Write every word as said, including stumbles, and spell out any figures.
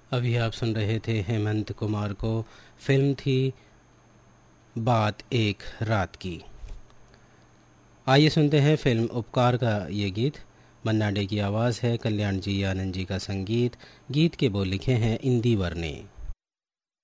अभी आप सुन रहे थे हेमंत कुमार को। फिल्म थी बात एक रात की। आइए सुनते हैं फिल्म उपकार का ये गीत। मन्ना डे की आवाज़ है, कल्याण जी आनंद जी का संगीत। गीत के बोल लिखे हैं इंदिवर ने।